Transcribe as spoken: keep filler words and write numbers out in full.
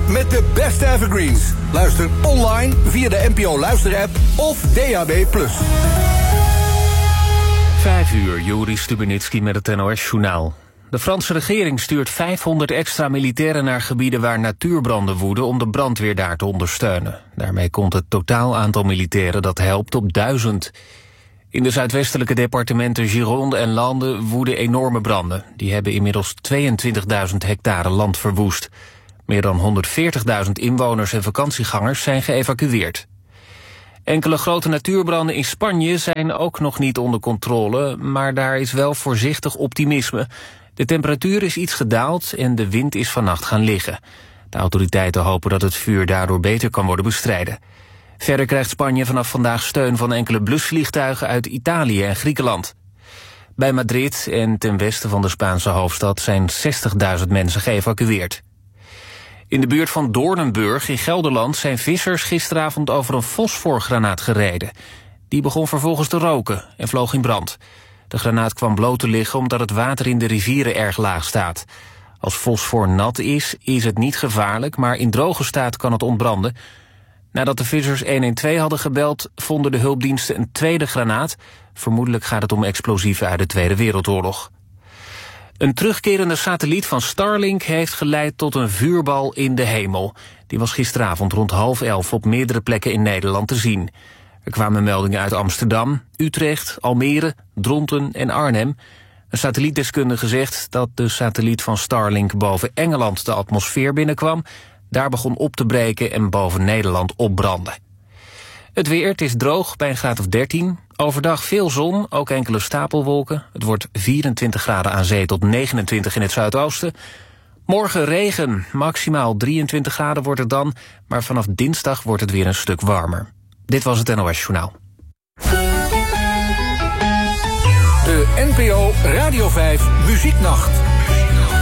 met de beste evergreens. Luister online via de N P O Luister-app of D A B plus. Vijf uur, Joris Stubenitski met het N O S-journaal. De Franse regering stuurt vijfhonderd extra militairen naar gebieden waar natuurbranden woeden om de brandweer daar te ondersteunen. Daarmee komt het totaal aantal militairen dat helpt op duizend. In de zuidwestelijke departementen Gironde en Landes woeden enorme branden. Die hebben inmiddels tweeëntwintigduizend hectare land verwoest. Meer dan honderdveertigduizend inwoners en vakantiegangers zijn geëvacueerd. Enkele grote natuurbranden in Spanje zijn ook nog niet onder controle, maar daar is wel voorzichtig optimisme. De temperatuur is iets gedaald en de wind is vannacht gaan liggen. De autoriteiten hopen dat het vuur daardoor beter kan worden bestreden. Verder krijgt Spanje vanaf vandaag steun van enkele blusvliegtuigen uit Italië en Griekenland. Bij Madrid en ten westen van de Spaanse hoofdstad zijn zestigduizend mensen geëvacueerd. In de buurt van Doornenburg in Gelderland zijn vissers gisteravond over een fosforgranaat gereden. Die begon vervolgens te roken en vloog in brand. De granaat kwam bloot te liggen omdat het water in de rivieren erg laag staat. Als fosfor nat is, is het niet gevaarlijk, maar in droge staat kan het ontbranden. Nadat de vissers honderdtwaalf hadden gebeld, vonden de hulpdiensten een tweede granaat. Vermoedelijk gaat het om explosieven uit de Tweede Wereldoorlog. Een terugkerende satelliet van Starlink heeft geleid tot een vuurbal in de hemel. Die was gisteravond rond half elf op meerdere plekken in Nederland te zien. Er kwamen meldingen uit Amsterdam, Utrecht, Almere, Dronten en Arnhem. Een satellietdeskundige zegt dat de satelliet van Starlink boven Engeland de atmosfeer binnenkwam, daar begon op te breken en boven Nederland opbrandde. Het weer, het is droog bij een graad of dertien. Overdag veel zon, ook enkele stapelwolken. Het wordt vierentwintig graden aan zee tot negenentwintig in het zuidoosten. Morgen regen, maximaal drieëntwintig graden wordt het dan, maar vanaf dinsdag wordt het weer een stuk warmer. Dit was het N O S-journaal. De N P O Radio vijf Muzieknacht.